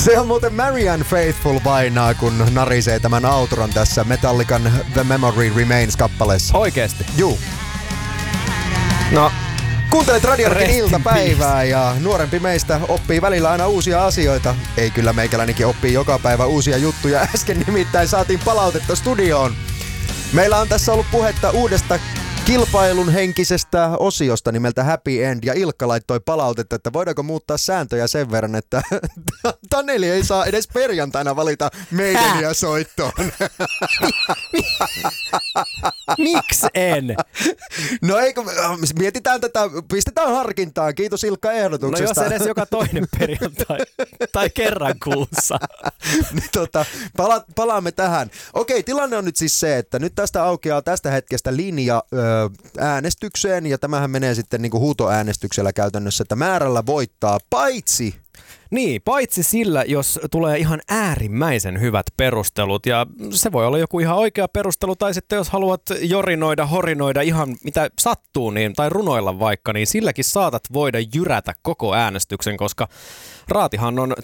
Se on muuten Marianne Faithfull painaa, kun narisee tämän outron tässä Metallican The Memory Remains-kappaleessa. Oikeesti? Juu. No, kuuntelet Radiorokin iltapäivää ja nuorempi meistä oppii välillä aina uusia asioita. Ei kyllä meikälänikin oppii joka päivä uusia juttuja. Äsken nimittäin saatiin palautetta studioon. Meillä on tässä ollut puhetta uudesta kilpailun henkisestä osiosta nimeltä Happy End, ja Ilkka laittoi palautetta, että voidaanko muuttaa sääntöjä sen verran, että Taneli ei saa edes perjantaina valita meidäniä soittoon. miksi en? No eikö, mietitään tätä, pistetään harkintaan. Kiitos Ilkka ehdotuksesta. No jos edes joka toinen perjantai tai kerran kuussa. Palaamme tähän. Okei, tilanne on nyt siis se, että nyt tästä aukeaa tästä hetkestä linja äänestykseen, ja tämähän menee sitten niin kuin huutoäänestyksellä käytännössä, että määrällä voittaa paitsi sillä, jos tulee ihan äärimmäisen hyvät perustelut, ja se voi olla joku ihan oikea perustelu, tai sitten jos haluat jorinoida, horinoida ihan mitä sattuu, niin, tai runoilla vaikka, niin silläkin saatat voida jyrätä koko äänestyksen, koska Raatihan on